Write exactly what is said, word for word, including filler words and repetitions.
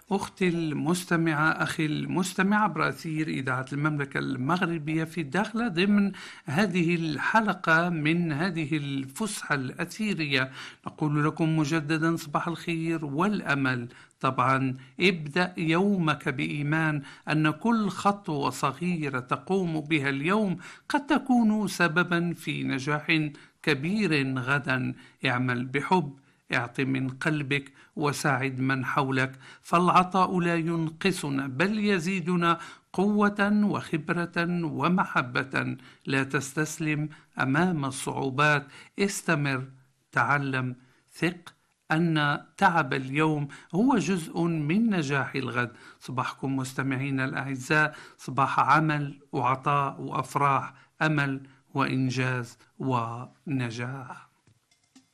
أختي المستمعة، أخي المستمع، عبر أثير إذاعة المملكة المغربية في الداخلة ضمن هذه الحلقة من هذه الفسحة الأثيرية، نقول لكم مجددا صباح الخير والأمل. طبعا ابدأ يومك بإيمان أن كل خطوة صغيرة تقوم بها اليوم قد تكون سببا في نجاح كبير غدا. اعمل بحب، اعط من قلبك، وساعد من حولك، فالعطاء لا ينقصنا بل يزيدنا قوة وخبرة ومحبة. لا تستسلم أمام الصعوبات، استمر، تعلم، ثق أن تعب اليوم هو جزء من نجاح الغد. صباحكم مستمعين الأعزاء صباح عمل وعطاء وأفراح، أمل وإنجاز ونجاح.